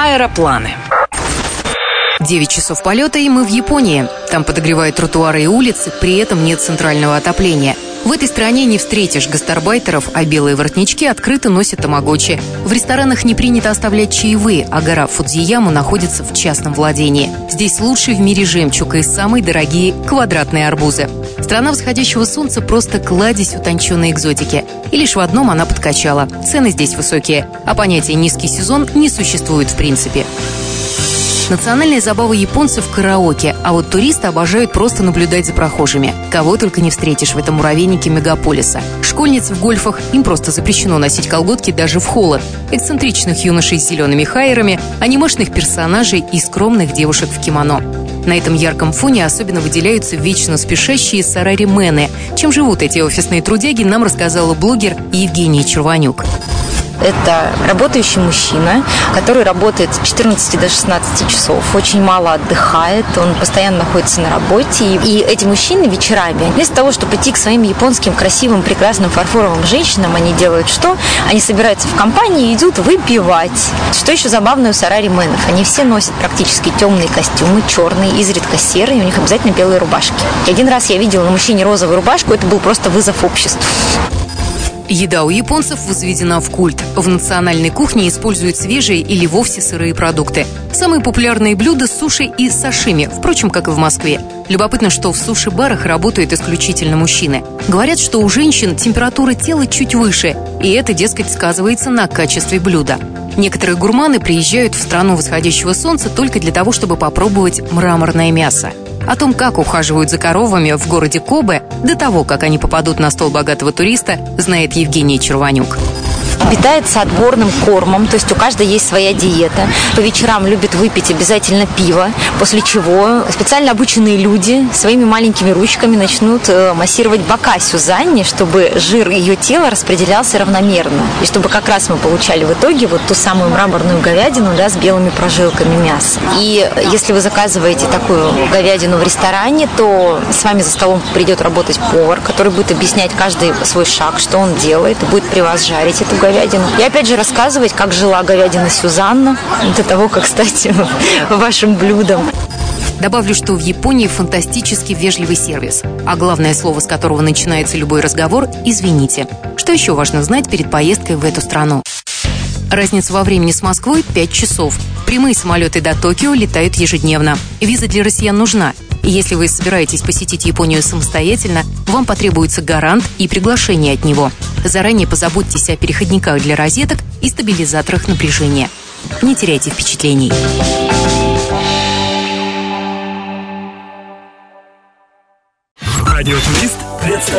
Аэропланы. 9 часов полета, и мы в Японии. Там подогревают тротуары и улицы, при этом нет центрального отопления. В этой стране не встретишь гастарбайтеров, а белые воротнички открыто носят тамагочи. В ресторанах не принято оставлять чаевые, а гора Фудзияму находится в частном владении. Здесь лучший в мире жемчуг и самые дорогие квадратные арбузы. Страна восходящего солнца просто кладезь утонченной экзотики. И лишь в одном она подкачала. Цены здесь высокие, а понятие «низкий сезон» не существует в принципе. Национальная забава японцев – караоке, а вот туристы обожают просто наблюдать за прохожими. Кого только не встретишь в этом муравейнике мегаполиса. Школьниц в гольфах, им просто запрещено носить колготки даже в холод. Эксцентричных юношей с зелеными хайерами, анимешных персонажей и скромных девушек в кимоно. На этом ярком фоне особенно выделяются вечно спешащие сараримены. Чем живут эти офисные трудяги, нам рассказала блогер Евгения Червонюк. Это работающий мужчина, который работает с 14 до 16 часов, очень мало отдыхает, он постоянно находится на работе. И эти мужчины вечерами, вместо того, чтобы идти к своим японским красивым, прекрасным фарфоровым женщинам, они делают что? Они собираются в компании и идут выпивать. Что еще забавно у сарарименов? Они все носят практически темные костюмы, черные, изредка серые, у них обязательно белые рубашки. И один раз я видела на мужчине розовую рубашку, это был просто вызов обществу. Еда у японцев возведена в культ. В национальной кухне используют свежие или вовсе сырые продукты. Самые популярные блюда – суши и сашими, впрочем, как и в Москве. Любопытно, что в суши-барах работают исключительно мужчины. Говорят, что у женщин температура тела чуть выше, и это, дескать, сказывается на качестве блюда. Некоторые гурманы приезжают в страну восходящего солнца только для того, чтобы попробовать мраморное мясо. О том, как ухаживают за коровами в городе Кобе, до того, как они попадут на стол богатого туриста, знает Евгения Червонюк. Питается отборным кормом, то есть у каждой есть своя диета. По вечерам любит выпить обязательно пиво, после чего специально обученные люди своими маленькими ручками начнут массировать бока Сюзанне, чтобы жир ее тела распределялся равномерно. И чтобы как раз мы получали в итоге вот ту самую мраморную говядину, да, с белыми прожилками мяса. И если вы заказываете такую говядину в ресторане, то с вами за столом придет работать повар, который будет объяснять каждый свой шаг, что он делает, и будет при вас жарить эту говядину. И опять же рассказывать, как жила говядина Сюзанна, до того, как стать вашим блюдом. Добавлю, что в Японии фантастически вежливый сервис, а главное слово, с которого начинается любой разговор – «извините». Что еще важно знать перед поездкой в эту страну? Разница во времени с Москвой – 5 часов. Прямые самолеты до Токио летают ежедневно. Виза для россиян нужна. И если вы собираетесь посетить Японию самостоятельно, вам потребуется гарант и приглашение от него. Заранее позаботьтесь о переходниках для розеток и стабилизаторах напряжения. Не теряйте впечатлений. Радиотурист